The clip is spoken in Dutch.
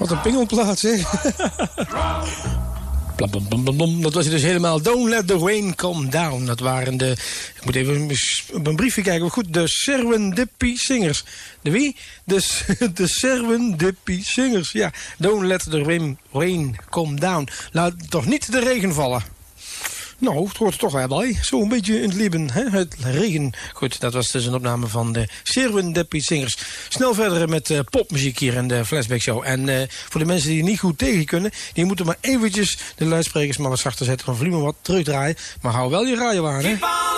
Wat een pingelplaats, hè? Dat was dus helemaal Don't Let the Rain Come Down. Dat waren de... Ik moet even op mijn briefje kijken. Maar goed, de Serendipity Singers. De wie? De Serendipity Singers. Ja, Don't Let the Rain Come Down. Laat toch niet de regen vallen. Nou, het hoort er toch wel bij. Zo een beetje in het leven, hè? Het regen. Goed, dat was dus een opname van de Serendipity Singers. Snel verder met popmuziek hier in de Flashback Show. En voor de mensen die niet goed tegen kunnen, die moeten maar eventjes de luidsprekers maar wat zachter zetten, van volume wat terugdraaien. Maar hou wel je radio aan, hè?